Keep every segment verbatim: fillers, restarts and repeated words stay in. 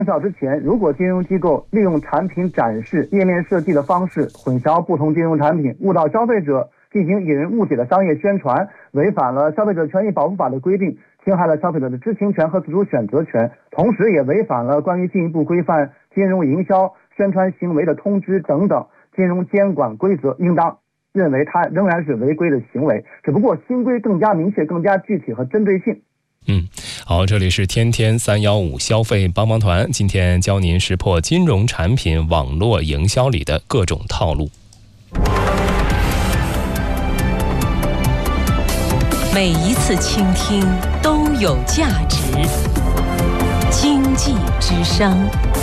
小之前，如果金融机构利用产品展示、页面设计的方式混淆不同金融产品，误导消费者，进行引人误解的商业宣传，违反了消费者权益保护法的规定，侵害了消费者的知情权和自主选择权，同时也违反了关于进一步规范金融营销宣传行为的通知等等金融监管规则，应当认为它仍然是违规的行为，只不过新规更加明确、更加具体和针对性。 嗯，好，这里是天天三幺五消费帮帮团，今天教您识破金融产品网络营销里的各种套路。 每一次倾听都有价值。经济之声。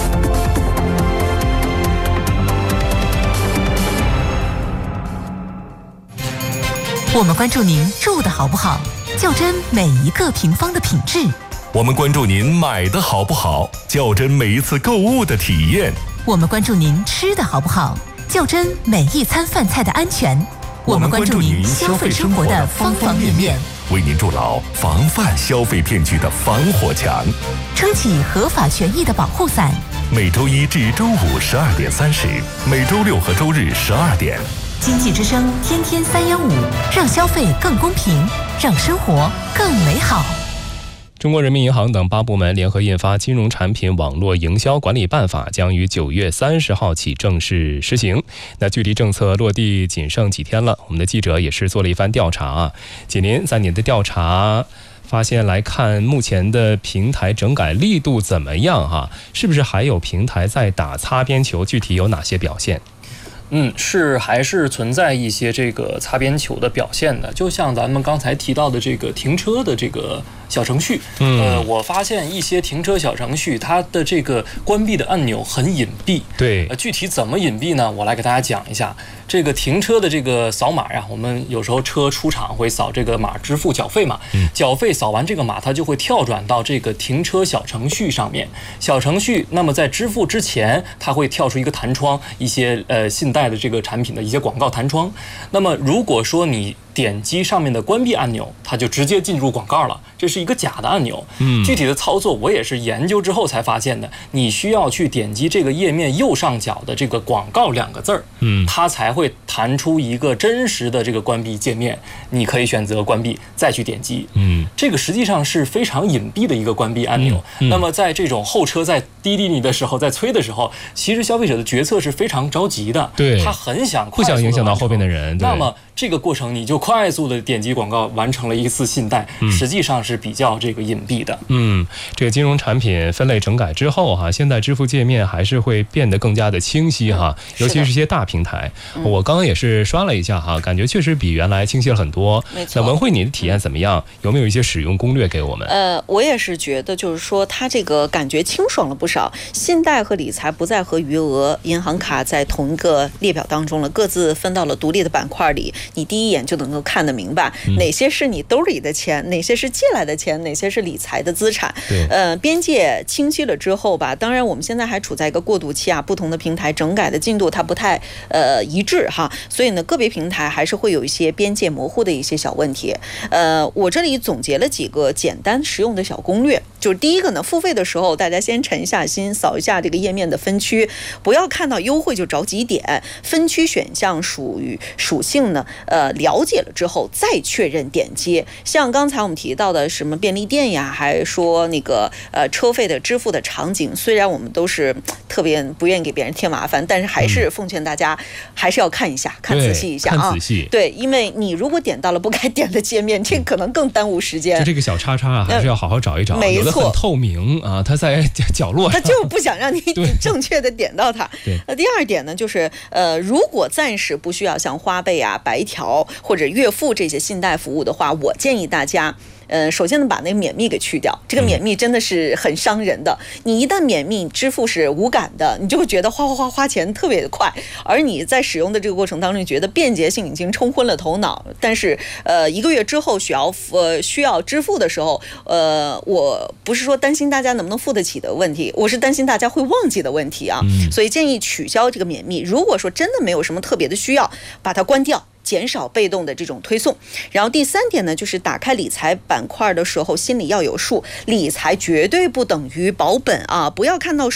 我们关注您住的好不好，较真每一个平方的品质。 我们关注您买的好不好，较真每一次购物的体验。 我们关注您吃的好不好，较真每一餐饭菜的安全。我们关注您消费生活的方方面面， 为您筑牢防范消费骗局的防火墙， 撑起合法权益的保护伞。 每周一至周五十二点三十，每周六和周日十二点。 经济之声天天三幺五，让消费更公平，让生活更美好。 中国人民银行等八部门联合印发《金融产品网络营销管理办法》，将于九月三十号起正式实行。那距离政策落地仅剩几天了，我们的记者也是做了一番调查啊。锦林，在你的调查发现来看，目前的平台整改力度怎么样哈？是不是还有平台在打擦边球？具体有哪些表现？ 嗯，是还是存在一些这个擦边球的表现的，就像咱们刚才提到的这个停车的这个小程序，嗯，呃，我发现一些停车小程序，它的这个关闭的按钮很隐蔽。 对， 呃，具体怎么隐蔽呢？我来给大家讲一下。这个停车的这个扫码呀，我们有时候车出厂会扫这个码支付缴费嘛，嗯、缴费扫完这个码，它就会跳转到这个停车小程序上面。小程序，那么在支付之前，它会跳出一个弹窗，一些呃信贷的这个产品的一些广告弹窗。那么如果说你点击上面的关闭按钮，它就直接进入广告了，这是一个假的按钮。嗯，具体的操作我也是研究之后才发现的，你需要去点击这个页面右上角的这个广告两个字儿，嗯，它才会弹出一个真实的这个关闭界面，你可以选择关闭，再去点击。嗯，这个实际上是非常隐蔽的一个关闭按钮。嗯嗯、那么在这种后车在滴滴你的时候，在催的时候，其实消费者的决策是非常着急的， 对， 他很想快速地完成， 不想影响到后边的人。 那么这个过程你就快速的点击广告完成了一次信贷，嗯、实际上是比较这个隐蔽的。 嗯，这个金融产品分类整改之后哈，现在支付界面还是会变得更加的清晰哈，嗯、尤其是一些大平台。嗯、我刚刚也是刷了一下哈，感觉确实比原来清晰了很多。 没错。 那文慧，你的体验怎么样？有没有一些使用攻略给我们？ 呃，我也是觉得，就是说它这个感觉清爽了不少。信贷和理财不再和余额、银行卡在同一个列表当中了，各自分到了独立的板块里。你第一眼就能够看得明白，嗯、哪些是你兜里的钱，哪些是借来的钱，哪些是理财的资产。呃，边界清晰了之后吧，当然我们现在还处在一个过渡期啊，不同的平台整改的进度它不太呃一致哈，所以呢，个别平台还是会有一些边界模糊的一些小问题。呃，我这里总结了几个简单实用的小攻略，就是第一个呢，付费的时候大家先沉下心，扫一下这个页面的分区，不要看到优惠就着急点，分区选项属于属性呢，呃，了解了之后再确认点击。像刚才我们提到的什么便利店呀，还说那个呃车费的支付的场景，虽然我们都是特别不愿意给别人添麻烦，但是还是奉劝大家、嗯、还是要看一下，看仔细一下啊。 看仔细。 对，因为你如果点到了不该点的界面，这可能更耽误时间。 就这个小叉叉啊，还是要好好找一找。 没错， 有的很透明啊，它在角落上， 它就不想让你正确的点到它。 对。 那第二点呢，就是呃，如果暂时不需要像花呗啊、白条或者月付这些信贷服务的话，我建议大家。呃，首先呢，把那个免密给去掉。这个免密真的是很伤人的。你一旦免密，支付是无感的，你就会觉得花花花花钱特别的快，而你在使用的这个过程当中，觉得便捷性已经冲昏了头脑。但是，呃，一个月之后需要呃需要支付的时候，呃，我不是说担心大家能不能付得起的问题，我是担心大家会忘记的问题啊。嗯、所以建议取消这个免密。如果说真的没有什么特别的需要，把它关掉。减少被动的这种推送。然后第三点呢，就是打开理财板块的时候，心里要有数，理财绝对不等于保本啊！不要看到